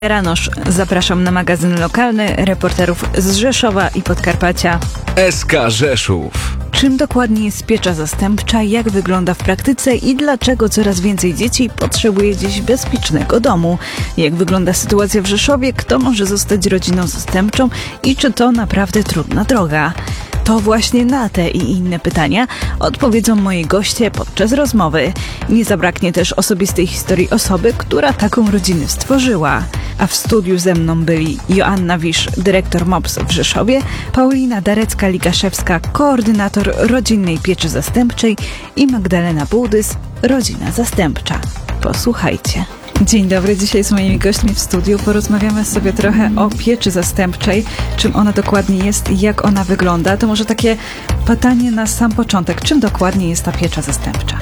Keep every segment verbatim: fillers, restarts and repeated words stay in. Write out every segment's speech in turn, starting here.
Ranosz. Zapraszam na magazyn lokalny reporterów z Rzeszowa i Podkarpacia. S K Rzeszów. Czym dokładnie jest piecza zastępcza, jak wygląda w praktyce i dlaczego coraz więcej dzieci potrzebuje dziś bezpiecznego domu? Jak wygląda sytuacja w Rzeszowie, kto może zostać rodziną zastępczą i czy to naprawdę trudna droga? To właśnie na te i inne pytania odpowiedzą moi goście podczas rozmowy. Nie zabraknie też osobistej historii osoby, która taką rodzinę stworzyła. A w studiu ze mną byli Joanna Wisz, dyrektor M O P S w Rzeszowie, Paulina Darecka-Ligaszewska, koordynator rodzinnej pieczy zastępczej i Magdalena Bułdys, rodzina zastępcza. Posłuchajcie. Dzień dobry, dzisiaj z moimi gośćmi w studiu porozmawiamy sobie trochę o pieczy zastępczej, czym ona dokładnie jest i jak ona wygląda. To może takie pytanie na sam początek, czym dokładnie jest ta piecza zastępcza?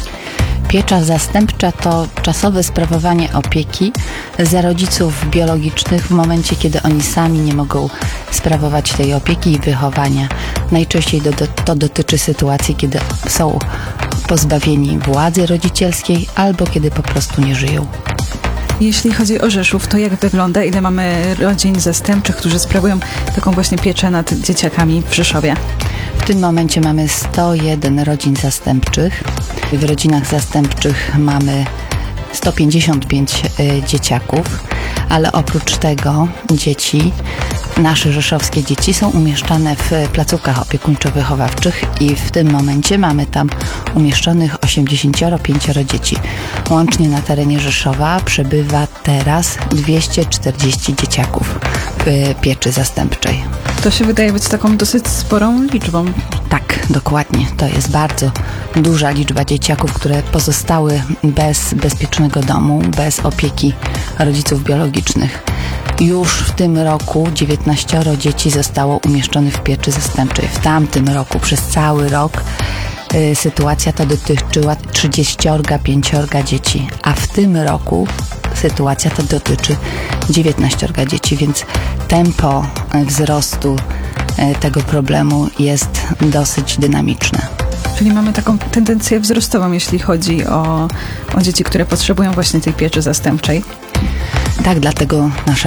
Piecza zastępcza to czasowe sprawowanie opieki za rodziców biologicznych w momencie, kiedy oni sami nie mogą sprawować tej opieki i wychowania. Najczęściej do, do, to dotyczy sytuacji, kiedy są pozbawieni władzy rodzicielskiej albo kiedy po prostu nie żyją. Jeśli chodzi o Rzeszów, to jak wygląda? Ile mamy rodzin zastępczych, którzy sprawują taką właśnie pieczę nad dzieciakami w Rzeszowie? W tym momencie mamy sto jeden rodzin zastępczych. W rodzinach zastępczych mamy sto pięćdziesiąt pięć y, dzieciaków, ale oprócz tego dzieci, nasze rzeszowskie dzieci są umieszczane w placówkach opiekuńczo-wychowawczych i w tym momencie mamy tam umieszczonych osiemdziesiąt pięć dzieci. Łącznie na terenie Rzeszowa przebywa teraz dwieście czterdzieści dzieciaków w pieczy zastępczej. To się wydaje być taką dosyć sporą liczbą. Tak, dokładnie. To jest bardzo duża liczba dzieciaków, które pozostały bez bezpiecznego domu, bez opieki rodziców biologicznych. Już w tym roku dziewiętnaście dzieci zostało umieszczonych w pieczy zastępczej. W tamtym roku, przez cały rok, y, sytuacja ta dotyczyła trzydzieści pięć dzieci, a w tym roku sytuacja ta dotyczy dziewiętnaście dzieci, więc tempo wzrostu y, tego problemu jest dosyć dynamiczne. Czyli mamy taką tendencję wzrostową, jeśli chodzi o, o dzieci, które potrzebują właśnie tej pieczy zastępczej. Tak, dlatego nasze